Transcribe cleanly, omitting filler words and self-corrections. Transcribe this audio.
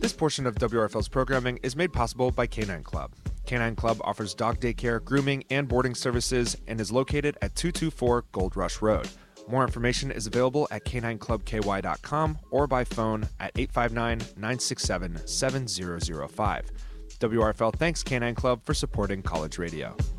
This portion of WRFL's programming is made possible by Canine Club. Canine Club offers dog daycare, grooming, and boarding services and is located at 224 Gold Rush Road. More information is available at canineclubky.com or by phone at 859-967-7005. WRFL thanks Canine Club for supporting college radio.